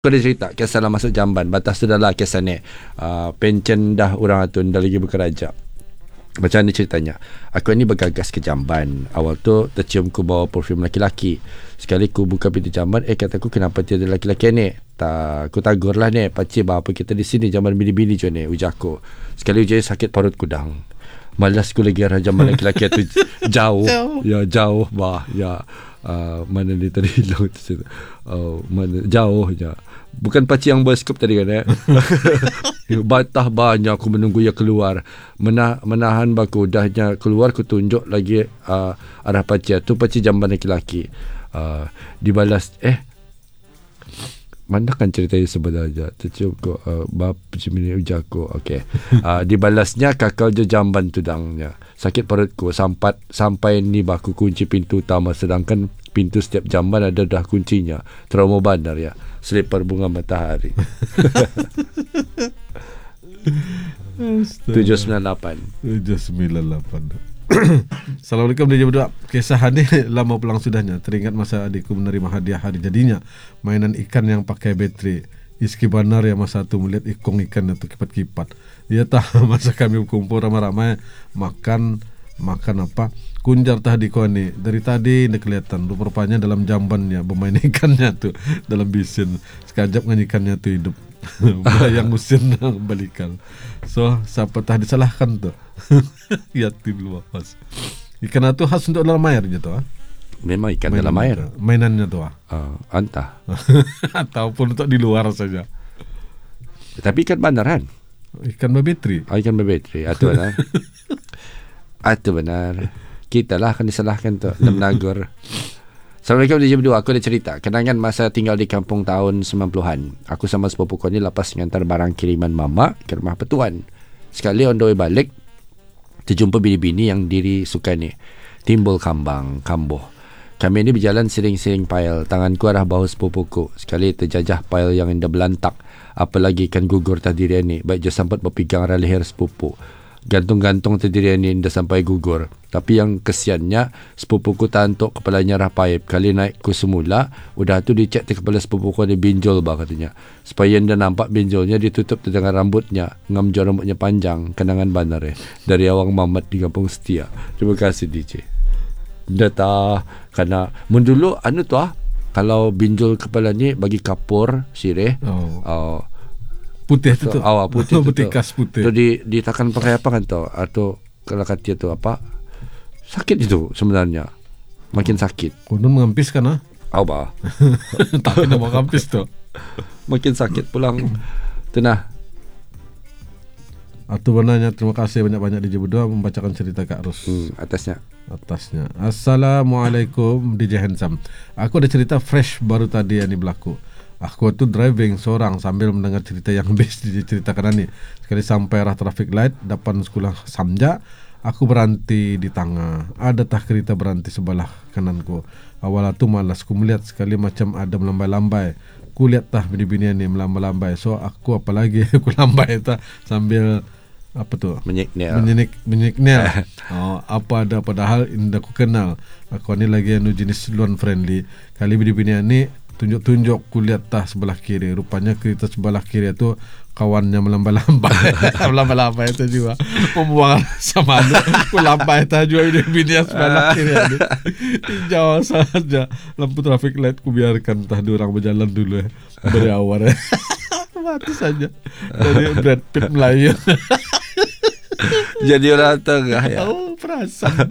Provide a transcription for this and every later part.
Aku ada cerita kisah lah masuk jamban. Batas tu dah lah kisah ni. Pencen dah orang tu dah lagi berkerajak. Macam mana ceritanya? Aku ni bergagas ke jamban. Awal tu tercium ku bawa parfum laki-laki. Sekali ku buka pintu jamban, kataku kenapa tiada laki-laki ni? Aku tagur lah ni, pakcik apa kita di sini jamban bini-bini je ni, ujar aku. Sekali ujar sakit parut kudang. Malas ku lagi arah jamban laki-laki tu jauh. Ya jauh bah. Ya mana ni tadi hilang tu. Mana jauh je. Bukan pakcik yang berskop tadi kan Batah banyak aku menunggu ia keluar. Menahan baku dahnya keluar, ku tunjuk lagi arah pakcik tu, pakcik jamban lelaki. Dibalas mana kan ceritanya sebenarnya. Tercium ko bab cemini ujar ko. Okey. Dibalasnya kakal je jamban tudangnya. Sakit perutku sampai ni baku kunci pintu utama, sedangkan pintu setiap jamban ada dah kuncinya. Trauma bandar ya. Selipar bunga matahari. 798. Assalamualaikum dia berdua. Kisah ni lama pulang sudahnya. Teringat masa adikku menerima hadiah hari jadinya, mainan ikan yang pakai bateri. Iski banar ya masa tu melihat ikong ikan itu kipat-kipat. Dia tahu masa kami berkumpul ramai-ramai makan apa? Kunjar tadi kau ni. Dari tadi ini kelihatan rupanya dalam jambannya bermain ikannya tu dalam bisin. Sekajap dengan ikannya tu hidup. Yang usin balikan. So siapa tah disalahkan tu? Yatim luas. Ikan itu khas untuk dalam air je tu. Memang ikan dalam air. Mainannya tu. Entah. Ataupun untuk di luar saja. Tapi ikan bandaran. Ikan berbetri. Ikan berbetri. Itu benar. Itu benar. Kita lah akan disalahkan tu dalam Nagor. Assalamualaikum DJ berdua. Aku ada cerita kenangan masa tinggal di kampung tahun 90-an. Aku sama sepupuku ni lepas mengantar barang kiriman mama ke rumah petuan. Sekali on the way balik, terjumpa bini-bini yang diri suka ni. Timbul kamboh. Kami ni berjalan sering-sering pail. Tanganku arah bahu sepupuku. Sekali terjajah pail yang indah belantak. Apalagi ikan gugur terdiri ni. Baik je sempat berpegang arah leher sepupu. Gantung-gantung terdiri ni dah sampai gugur. Tapi yang kesiannya, sepupuku tantuk kepalanya arah paip. Kali naik ku semula, udah tu dicek di kepala sepupuku ada binjol bah katanya. Supaya dia nampak binjolnya, ditutup dengan rambutnya. Ngamjol rambutnya panjang. Kenangan bandar dari Awang Mamat di Kampung Setia. Terima kasih DJ. Data karena dulu tu kalau binjol kepala ni bagi kapur sirih. Putih tu. Putih tu. Betikas putih. Tu ditakan pakai apa kan tu? Atau kalau kata tu apa? Sakit itu sebenarnya. Makin sakit. Konon mengampis kan bah. Tapi nak mengampis tu. Makin sakit pulang. Tenah. Atau benarnya terima kasih banyak-banyak DJ berdua membacakan cerita Kak Ros. Atasnya. Assalamualaikum DJ Handsome. Aku ada cerita fresh baru tadi yang berlaku. Aku tu driving seorang sambil mendengar cerita yang best diceritakan ni. Sekali sampai arah traffic light depan sekolah Samja, aku berhenti di tengah. Ada tah kereta berhenti sebelah kananku. Awal tu malas ku melihat sekali macam ada melambai-lambai. Ku lihat tah bini-bini ni melambai-lambai. So aku apalagi aku lambai tah sambil apa tu? Menyiknel. Apa ada padahal indah ku kenal. Aku ni lagi anu jenis luan friendly. Kali bini-bini ni tunjuk-tunjuk ku lihat tah sebelah kiri. Rupanya kereta sebelah kiri itu kawannya melambai-lambai. Melambai-lambai itu juga membuang sama anu. Ku lambai tah juga bini sebelah kiri ni. Jauh saja lampu traffic light ku biarkan tah dua orang berjalan dulu dari awal. Mati saja. Dari Brad Pitt Melayu. Jadi orang tengah ya. Perasaan.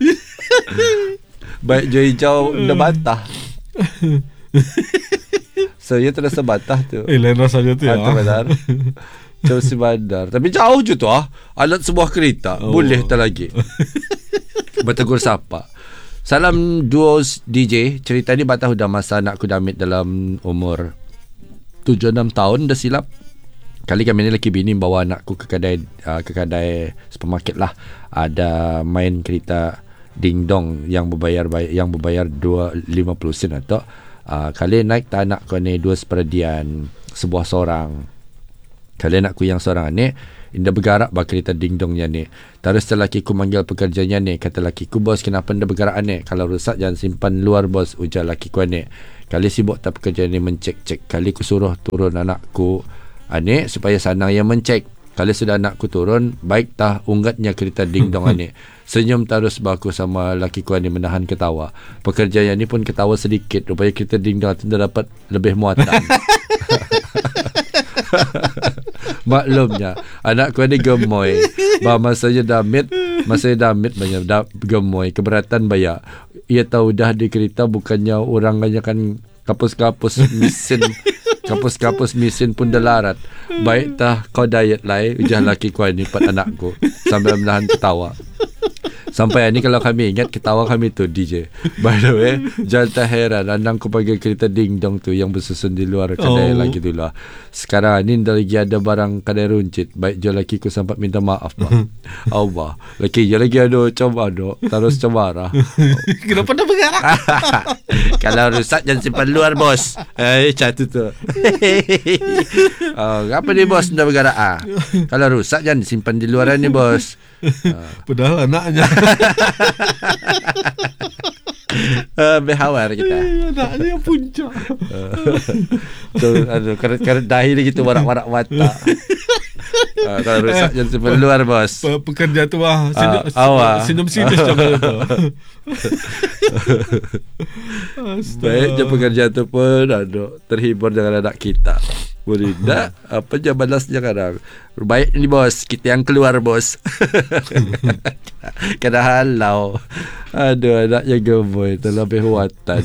Baik hijau dah batah. So ia terasa batah tu. Lain rasanya tu ya. Benar. Jauh si bandar. Tapi jauh je tu alat sebuah kereta. Boleh tak lagi. Bertegur sapa. Salam duo DJ. Cerita ni batah dah masa anakku damit dalam umur 7-6 tahun dah silap. Kali kami ni lelaki bini bawa anakku ke kedai supermarket lah. Ada main kereta ding dong yang berbayar 2.50 sen atau kali naik tak anak kau ni 2 seperdian sebuah sorang. Kalau nak ku yang seorang ni, indah bergerak bah kereta dingdongnya ni. Terus lelaki ku manggil pekerjanya ni. Kata lelaki ku, bos kenapa indah bergerak ni? Kalau rusak jangan simpan luar bos, ujar lelaki ku ni. Kali sibuk tak pekerja ni mencek-cek. Kali ku suruh turun anakku ni supaya senang yang mencek. Kali sudah anakku turun, baik tah unggatnya kereta dingdong ni. Senyum terus baku sama lelaki ku ni menahan ketawa. Pekerjanya ni pun ketawa sedikit. Rupanya kereta dingdong tu dah dapat lebih muatan. Maklumnya anak ku ni gemoy. Masanya damit banyak gemoy. Keberatan bayar. Ia tahu dah di kereta bukannya orang kan kapus-kapus mesin pun dah larat. Baik tah kau diet lai, ujar laki ku ni pat anakku sambil menahan ketawa. Sampai ni kalau kami ingat ketawa kami tu DJ. By the way, jangan tak heran andang ku panggil kereta dingdong tu yang bersusun di luar kedai lagi tu lah. Sekarang ni dah lagi ada barang kedai runcit. Baik je laki ku sempat minta maaf bah. Allah, laki je lagi ada coba terus cemara. Kenapa dah bergerak? Kalau rusak jangan simpan luar bos. Catu tu. Apa ni bos dah bergerak Kalau rusak jangan simpan di luar ni bos. Padahal anaknya. Behawar kita. Anaknya yang puncak. Karet dahi dia gitu warak-warak mata. Kalau rusak jangan simpan luar bos. Pekerja tu senyum-senyum coba tu. Baik je pekerja tu pun terhibur dengan anak kita. Boleh tak? Apa je balasnya kadang? Baik ni bos, kita yang keluar bos. Kena halau. Aduh, anaknya gemoy, terlebih huatan.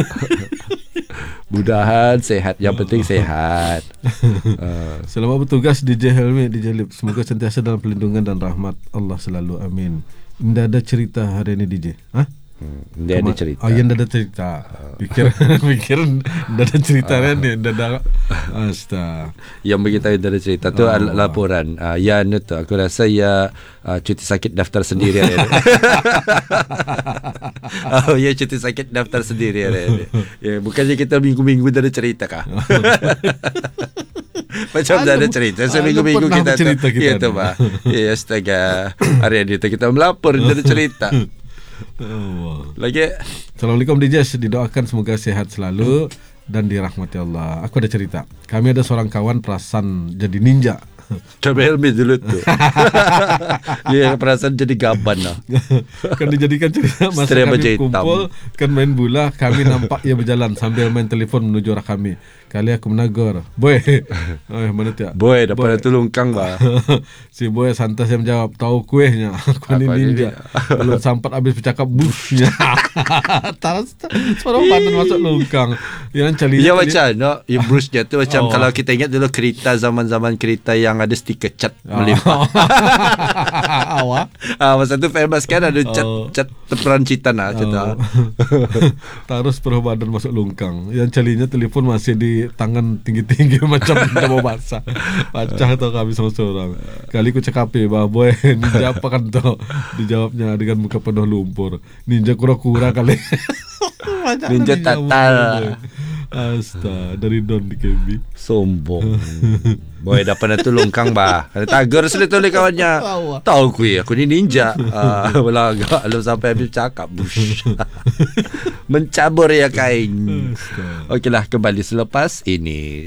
Mudahan sehat, yang penting sehat. Selamat bertugas DJ Helmi, DJ Lip. Semoga sentiasa dalam perlindungan dan rahmat Allah selalu, amin. Tidak ada cerita hari ini DJ. Dia ada cerita. Oh, yang ada cerita. Pikir dah ada cerita kan ni, dah ada. Astaga. Yang begitu dah ada cerita tu laporan. Ya tu aku rasa ya cuti sakit daftar sendiri hari ini. Ya cuti sakit daftar sendiri hari ini. Ya bukannya kita minggu-minggu dah ada cerita kah? Macam dah ada cerita seminggu-minggu kita cerita kita. Ya tu bah. Ya astaga. Hari ini kita melapor dah ada cerita. Lagi. Assalamualaikum DJ, didoakan semoga sehat selalu dan dirahmati Allah. Aku ada cerita. Kami ada seorang kawan perasan jadi ninja. Coba Helmi dulu tu. Ya perasan jadi gaban lah. Kan dijadikan cerita masa kami kumpul kan main bola, kami nampak ia berjalan sambil main telefon menuju arah kami. Kali aku menegur, boy, mana tiap? Boy, dapat tolong kang bah. Si boy santai yang menjawab, tahu kuehnya. Aku ni ninja. Belum sempat habis bercakap bushnya. Terus suara badan masuk longkang. Yang cali. Ya macam, yang bushnya tu macam kalau kita ingat dulu kereta zaman-zaman kereta yang ada stiker cat melimpah. Masa tu famous kan ada cat perancitan lah. Terus suara badan masuk longkang. Yang calinya telefon masih di tangan tinggi-tinggi macam dah mau basah. Pacah tau kami sama seorang. Kali ku cakapi bah, boy, ninja apa kan tu? Dijawabnya dengan muka penuh lumpur. Ninja kura-kura kali. Ninja tatal. Astaga, dari Don di KB. Sombong. Boy, dapat tu longkang bah. Ada tagar sulit oleh kawannya. Tahu aku ni ninja. Belagak lu sampai habis cakap. Mencabur ya kain. Okeylah, kembali selepas ini.